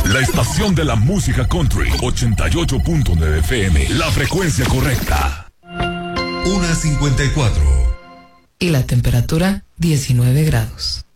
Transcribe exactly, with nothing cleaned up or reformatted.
La estación de la música country, ochenta y ocho punto nueve F M, la frecuencia correcta. una cincuenta y cuatro. Y la temperatura, diecinueve grados.